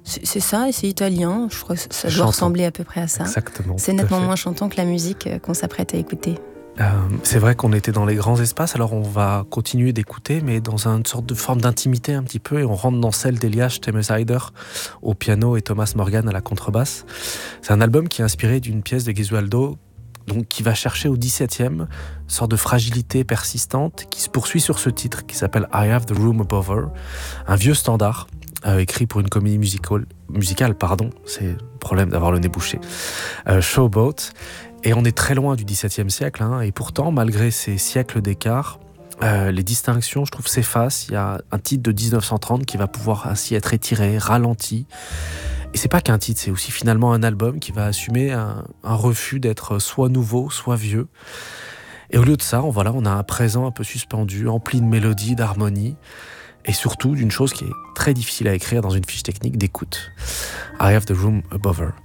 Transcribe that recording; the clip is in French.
C'est ça, et c'est italien. Je crois que ça doit Chantant. ressembler à peu près à ça. Exactement. C'est tout à nettement fait. moins chantant que la musique qu'on s'apprête à écouter. C'est vrai qu'on était dans les grands espaces, alors on va continuer d'écouter, mais dans une sorte de forme d'intimité un petit peu, et on rentre dans celle d'Elias Themesheider au piano et Thomas Morgan à la contrebasse. C'est un album qui est inspiré d'une pièce de Gesualdo, donc qui va chercher au XVIIe une sorte de fragilité persistante qui se poursuit sur ce titre qui s'appelle I Have the Room Above Her, un vieux standard écrit pour une comédie musicale, c'est le problème d'avoir le nez bouché, Showboat. Et on est très loin du XVIIe siècle, et pourtant, malgré ces siècles d'écart, les distinctions, je trouve, s'effacent. Il y a un titre de 1930 qui va pouvoir ainsi être étiré, ralenti. Et c'est pas qu'un titre, c'est aussi finalement un album qui va assumer un refus d'être soit nouveau, soit vieux. Et au lieu de ça, on a un présent un peu suspendu, empli de mélodies, d'harmonies, et surtout d'une chose qui est très difficile à écrire dans une fiche technique d'écoute. I Have the Room Above Her.